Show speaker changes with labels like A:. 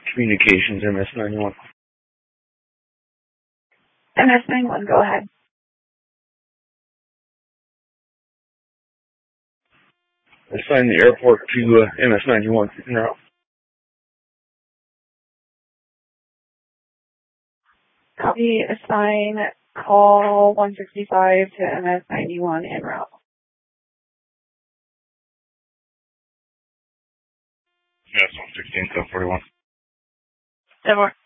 A: Communications, MS-91.
B: MS-91, go ahead.
A: Assign the airport to MS-91 en route.
B: Copy, assign call 165 to MS-91 en route.
A: Yes, 116, 741.
B: 741.